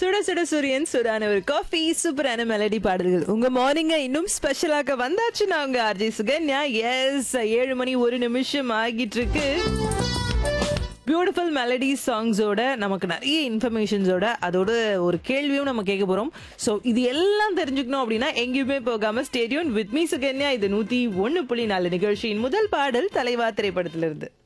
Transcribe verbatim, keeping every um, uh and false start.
சுட சுட சூரியன் சூடான ஒரு காஃபி சூப்பரான மெலடி பாடல்கள் உங்க மார்னிங்க இன்னும் ஸ்பெஷலாக வந்தாச்சு. நான் உங்க ஆர்ஜி சுகன்யா. எஸ், ஏழு மணி ஒரு நிமிஷம் ஆகிட்டு இருக்கு. பியூட்டிஃபுல் மெலடி சாங்ஸோட நமக்கு நிறைய இன்ஃபர்மேஷன்ஸோட அதோட ஒரு கேள்வியும் நம்ம கேட்க போறோம். ஸோ இது எல்லாம் தெரிஞ்சுக்கணும் அப்படின்னா எங்கேயுமே போகாம ஸ்டேடியோன் வித் மீ சுகன்யா. இது நூத்தி ஒன்னு புள்ளி நாலு நிகழ்ச்சியின் முதல் பாடல் தலைவா திரைப்படத்திலிருந்து.